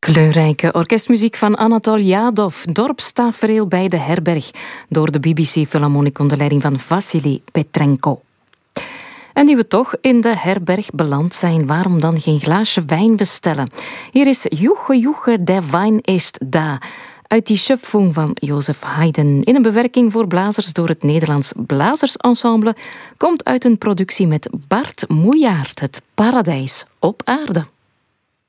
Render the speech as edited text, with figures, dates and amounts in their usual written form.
Kleurrijke orkestmuziek van Anatol Jadov, dorpstafereel bij de herberg, door de BBC Philharmonic onder leiding van Vassili Petrenko. En nu we toch in de herberg beland zijn, waarom dan geen glaasje wijn bestellen? Hier is Juche Juche, der Wein ist da, uit die Schöpfung van Joseph Haydn. In een bewerking voor blazers door het Nederlands Blazersensemble, komt uit een productie met Bart Moejaert, Het Paradijs op Aarde.